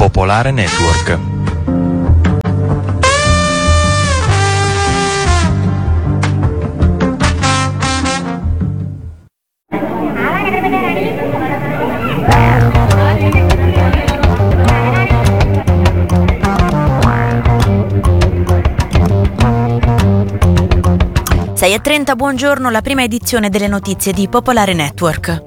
Popolare Network. Sei e 30, buongiorno, la prima edizione delle notizie di Popolare Network.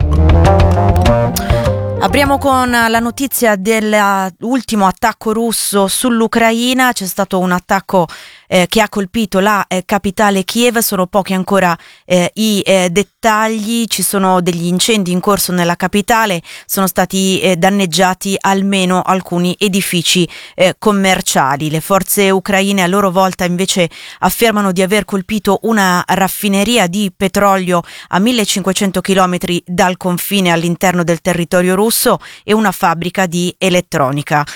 Apriamo con la notizia dell'ultimo attacco russo sull'Ucraina. C'è stato un attacco che ha colpito la capitale Kiev. Sono pochi ancora i dettagli. Ci sono degli incendi in corso nella capitale. Sono stati danneggiati almeno alcuni edifici commerciali. Le forze ucraine a loro volta invece affermano di aver colpito una raffineria di petrolio a 1500 chilometri dal confine all'interno del territorio russo e una fabbrica di elettronica.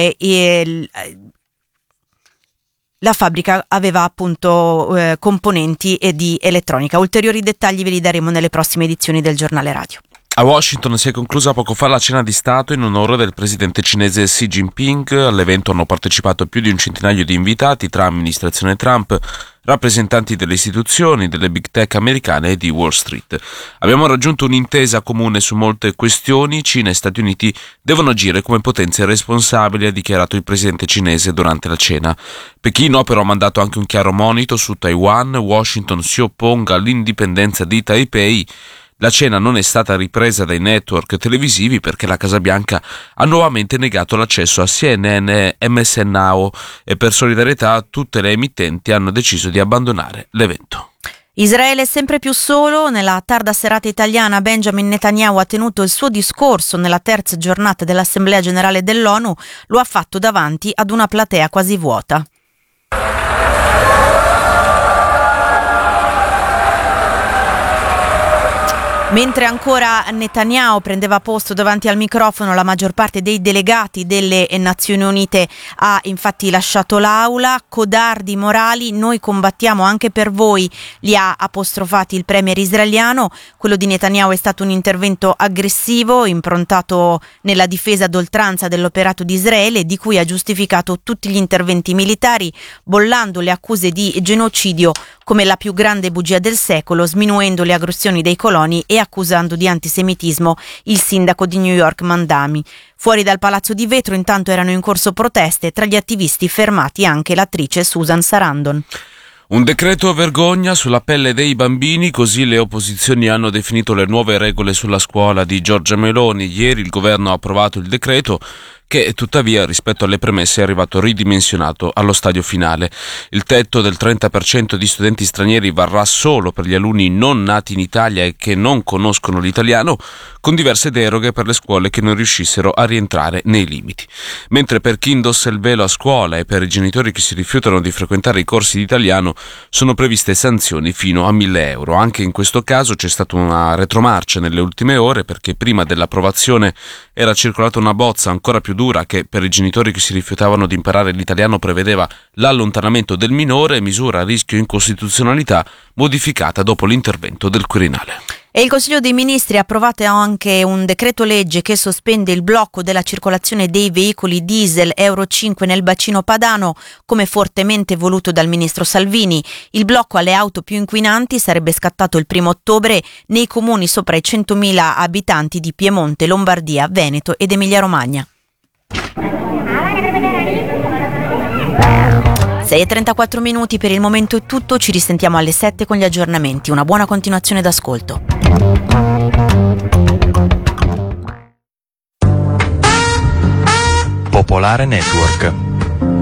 La fabbrica aveva appunto componenti di elettronica. Ulteriori dettagli ve li daremo nelle prossime edizioni del giornale radio. A Washington si è conclusa poco fa la cena di Stato in onore del presidente cinese Xi Jinping. All'evento hanno partecipato più di un centinaio di invitati tra amministrazione Trump, rappresentanti delle istituzioni, delle big tech americane e di Wall Street. Abbiamo raggiunto un'intesa comune su molte questioni. Cina e Stati Uniti devono agire come potenze responsabili, ha dichiarato il presidente cinese durante la cena. Pechino però ha mandato anche un chiaro monito su Taiwan. Washington si opponga all'indipendenza di Taipei. La cena non è stata ripresa dai network televisivi perché la Casa Bianca ha nuovamente negato l'accesso a CNN e MSN Now e per solidarietà tutte le emittenti hanno deciso di abbandonare l'evento. Israele è sempre più solo. Nella tarda serata italiana Benjamin Netanyahu ha tenuto il suo discorso nella terza giornata dell'Assemblea Generale dell'ONU. Lo ha fatto davanti ad una platea quasi vuota. Mentre ancora Netanyahu prendeva posto davanti al microfono, la maggior parte dei delegati delle Nazioni Unite ha infatti lasciato l'aula. Codardi morali, noi combattiamo anche per voi, li ha apostrofati il premier israeliano. Quello di Netanyahu è stato un intervento aggressivo, improntato nella difesa d'oltranza dell'operato di Israele, di cui ha giustificato tutti gli interventi militari, bollando le accuse di genocidio come la più grande bugia del secolo, sminuendo le aggressioni dei coloni e accusando di antisemitismo il sindaco di New York Mandami. Fuori dal Palazzo di Vetro intanto erano in corso proteste, tra gli attivisti fermati anche l'attrice Susan Sarandon. Un decreto vergogna sulla pelle dei bambini, così le opposizioni hanno definito le nuove regole sulla scuola di Giorgia Meloni. Ieri il governo ha approvato il decreto che tuttavia rispetto alle premesse è arrivato ridimensionato allo stadio finale. Il tetto del 30% di studenti stranieri varrà solo per gli alunni non nati in Italia e che non conoscono l'italiano, con diverse deroghe per le scuole che non riuscissero a rientrare nei limiti. Mentre per chi indossa il velo a scuola e per i genitori che si rifiutano di frequentare i corsi di italiano sono previste sanzioni fino a 1.000 euro. Anche in questo caso c'è stata una retromarcia nelle ultime ore, perché prima dell'approvazione era circolata una bozza ancora più dura che per i genitori che si rifiutavano di imparare l'italiano prevedeva l'allontanamento del minore, misura a rischio incostituzionalità modificata dopo l'intervento del Quirinale. E il Consiglio dei Ministri ha approvato anche un decreto legge che sospende il blocco della circolazione dei veicoli diesel Euro 5 nel bacino padano, come fortemente voluto dal ministro Salvini. Il blocco alle auto più inquinanti sarebbe scattato il 1° ottobre nei comuni sopra i 100.000 abitanti di Piemonte, Lombardia, Veneto ed Emilia-Romagna. 6:34 minuti, per il momento è tutto, ci risentiamo alle 7 con gli aggiornamenti. Una buona continuazione d'ascolto. Popolare Network.